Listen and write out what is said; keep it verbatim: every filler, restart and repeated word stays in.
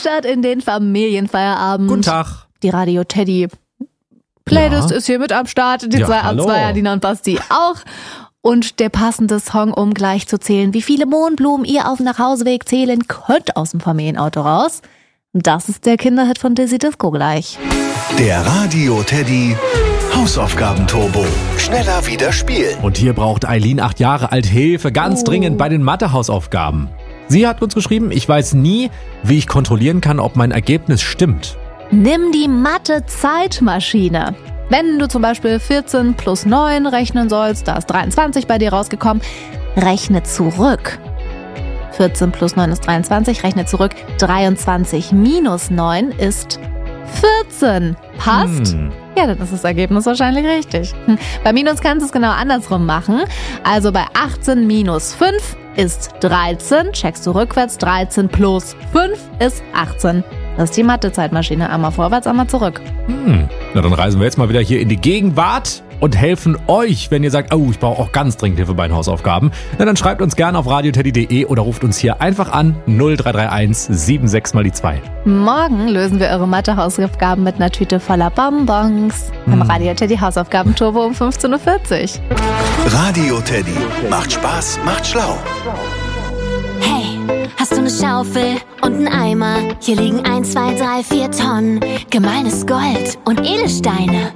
Start in den Familienfeierabend. Guten Tag. Die Radio Teddy Playlist Ja. ist hier mit am Start. Die Ja, zwei A hallo. zwei, Adina und Basti auch. Und der passende Song, um gleich zu zählen, wie viele Mohnblumen ihr auf dem Nachhauseweg zählen könnt aus dem Familienauto raus. Das ist der Kinderhit von Dizzy Disco gleich. Der Radio Teddy Hausaufgabenturbo. Schneller wieder spielen. Und hier braucht Eileen, acht Jahre alt, Hilfe ganz Oh. dringend bei den Mathe-Hausaufgaben. Sie hat uns geschrieben, ich weiß nie, wie ich kontrollieren kann, ob mein Ergebnis stimmt. Nimm die Mathe-Zeitmaschine. Wenn du zum Beispiel vierzehn plus neun rechnen sollst, da ist dreiundzwanzig bei dir rausgekommen, rechne zurück. vierzehn plus neun ist dreiundzwanzig, rechne zurück. dreiundzwanzig minus neun ist vierzehn. Passt? Hm. Ja, dann ist das Ergebnis wahrscheinlich richtig. Hm. Bei Minus kannst du es genau andersrum machen. Also bei achtzehn minus fünf ist dreizehn. Checkst du rückwärts. dreizehn plus fünf ist achtzehn. Das ist die Mathe-Zeitmaschine. Einmal vorwärts, einmal zurück. Hm. Na, dann reisen wir jetzt mal wieder hier in die Gegenwart und helfen euch, wenn ihr sagt, oh, ich brauche auch ganz dringend Hilfe bei den Hausaufgaben. Na, dann schreibt uns gerne auf radioteddy punkt de oder ruft uns hier einfach an null drei drei eins sieben sechs mal die zwei. Morgen lösen wir eure Mathe-Hausaufgaben mit einer Tüte voller Bonbons. Im Radio Teddy Hausaufgaben-Turbo um fünfzehn Uhr vierzig. Radio Teddy. Macht Spaß, macht schlau. Hey, hast du eine Schaufel und einen Eimer? Hier liegen eins, zwei, drei, vier Tonnen gemahlenes Gold und Edelsteine.